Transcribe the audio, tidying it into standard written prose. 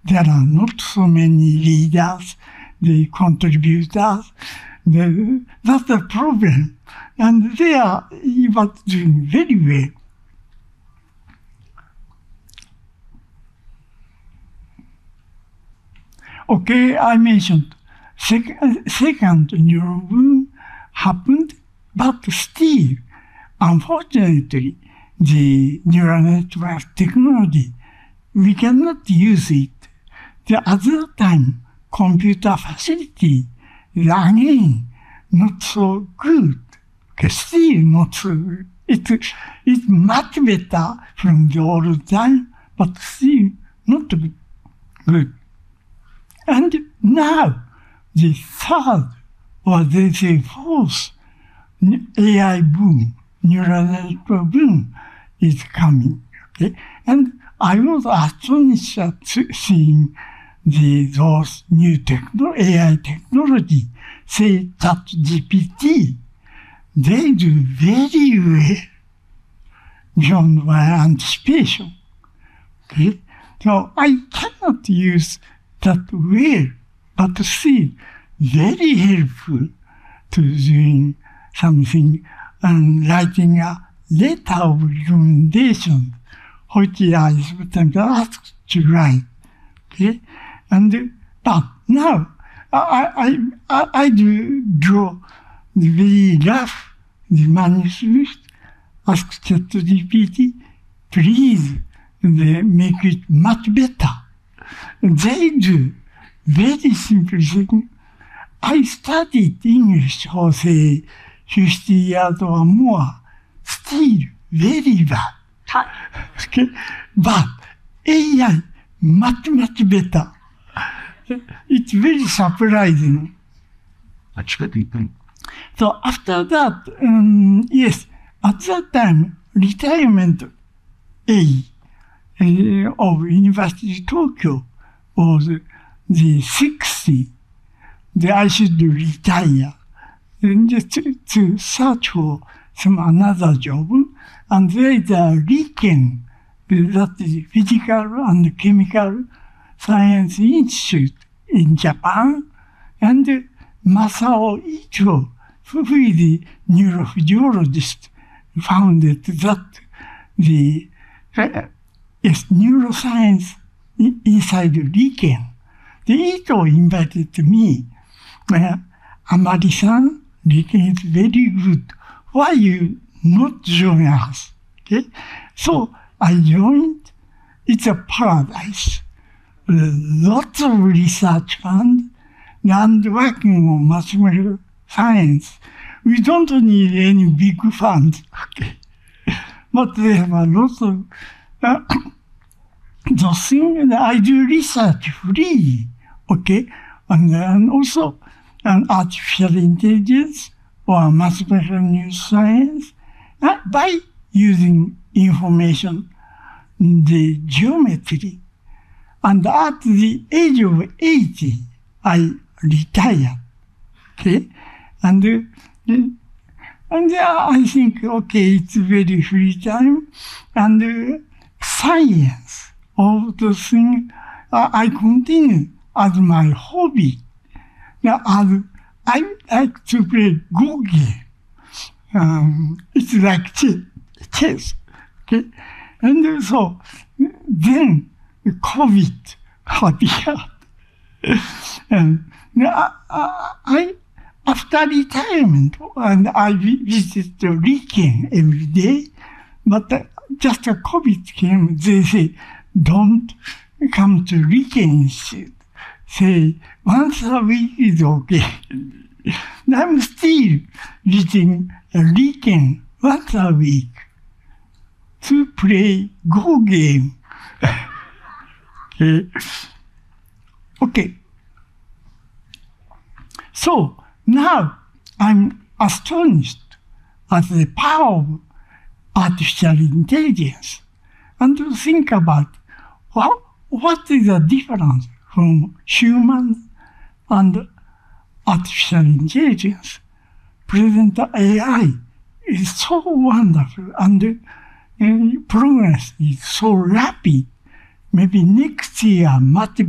there are not so many readers, the contributors. That's the problem. And he was doing very well. Okay, I mentioned second neural boom happened, but still, unfortunately, the neural network technology, we cannot use it. The other time, computer facility is again not so good. Okay, still not so good. It's much better from the old time, but still not good. And now, the third, or they say fourth, AI boom, neural network boom is coming. Okay? And I was astonished at seeing those new AI technology, say ChatGPT. They do very well beyond my anticipation. Okay? So I cannot use that well, but still very helpful to doing something and writing a letter of recommendation, which I sometimes asked to write. Okay, but now I do draw the very rough the manuscript. Ask ChatGPT, please make it much better. They do very simple thing. I studied English for say 50 years or more, still very bad. Okay? But AI much better. It's very surprising. So after that, yes, at that time, retirement age of University of Tokyo was the 60. I should retire and just to search for some another job. And there is a RIKEN, that is Physical and Chemical Science Institute in Japan, and Masao Icho, who is the neurophysiologist, founded that neuroscience inside RIKEN. The Ito invited me. Amari-san, RIKEN is very good. Why you not join us? Okay? So I joined. It's a paradise. Lots of research funds and working on mathematical science. We don't need any big funds. Okay? But they have a lot of those things. I do research free. Okay? And also artificial intelligence or mathematical neuroscience by using information in the geometry. And at the age of 80, I retired. Okay? And I think, okay, it's very free time. And science, all those things, I continue as my hobby. Now, I like to play Go game. It's like chess. Okay? And so, then COVID appeared. And after retirement, and I visited RIKEN every day, but just a COVID came, they say, don't come to RIKEN Institute. Say, once a week is okay. I'm still visiting RIKEN once a week to play Go game. Okay. So now I'm astonished at the power of artificial intelligence and to think about what is the difference from human and artificial intelligence. Present AI is so wonderful and progress is so rapid. Maybe next year, much